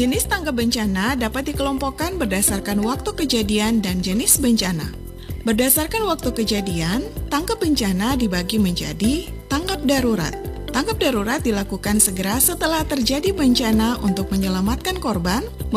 Jenis tanggap bencana dapat dikelompokkan berdasarkan waktu kejadian dan jenis bencana. Berdasarkan waktu kejadian, tanggap bencana dibagi menjadi tanggap darurat. Tanggap darurat dilakukan segera setelah terjadi bencana untuk menyelamatkan korban,